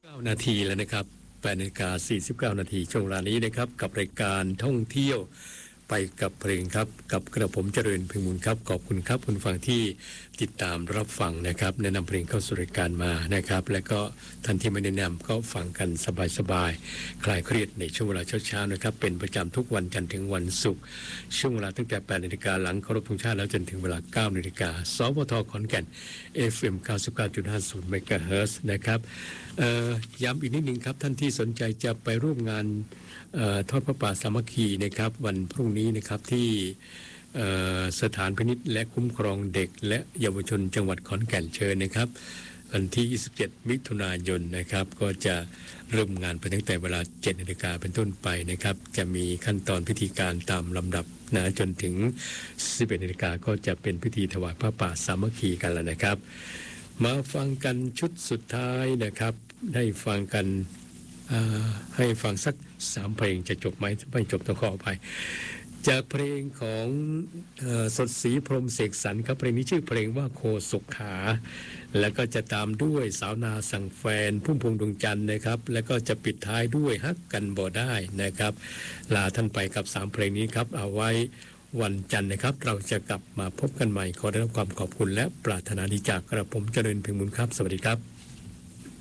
9นาทีแล้วนะครับ8:49 นาทีช่วงเวลานี้นะครับกับรายการท่องเที่ยวไปกับเพลงครับกับกระผมเจริญเพ็งมูลครับขอบคุณครับคุณฟังที่ติดตามรับฟังนะครับแนะนำเพลงเข้าสู่รายการมานะครับและก็ท่านที่ไม่แนะนำก็ฟังกันสบายๆคลายเครียดในช่วงเวลาเช้าๆนะครับเป็นประจำทุกวันจันทร์ถึงวันศุกร์ช่วงเวลาตั้งแต่8 นาฬิกาหลังเคารพธงชาติแล้วจนถึงเวลา9 นาฬิกาสวทขอนแก่น FM 99.50 เมกะเฮิรตซ์นะครับย้ำอีกนิดนึงครับท่านที่สนใจจะไปร่วมงานทอดพระป่าสามัคคีนะครับวันพรุ่งนี้นะครับที่สถานพินิจและคุ้มครองเด็กและเยาวชนจังหวัดขอนแก่นเชิญนะครับวันที่27 มิถุนายนนะครับก็จะเริ่มงานไปตั้งแต่เวลา 7 นาฬิกาเป็นต้นไปนะครับจะมีขั้นตอนพิธีการตามลำดับนะจนถึง 11 นาฬิกาก็จะเป็นพิธีถวายพระป่าสามัคคีกันแล้วนะครับมาฟังกันชุดสุดท้ายนะครับได้ฟังกันให้ฟังสัก3เพลงจะจบไหมไม่จบต้องขอไปจากเพลงของสดศรีพรหมเสกสรรครับเพลงนี้ชื่อเพลงว่าโคศกขาแล้วก็จะตามด้วยสาวนาสั่งแฟนพุ่มพวงดวงจันทร์นะครับแล้วก็จะปิดท้ายด้วยฮักกันบ่ได้นะครับลาท่านไปกับ3เพลงนี้ครับเอาไว้วันจันทร์นะครับเราจะกลับมาพบกันใหม่ขอได้รับความขอบคุณและปรารถนาดีจากกระผมเจริญเพ็งมูลครับสวัสดีครับ